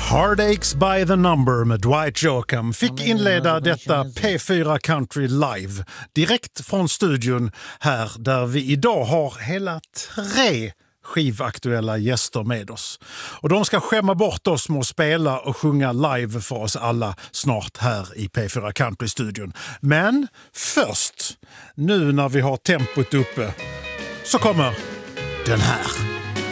Heartaches by the Number med Dwight Joachim fick inleda detta P4 Country Live direkt från studion här där vi idag har hela 3 skivaktuella gäster med oss. Och de ska skämma bort oss med att spela och sjunga live för oss alla snart här i P4 Country-studion. Men först, nu när vi har tempot uppe, så kommer den här.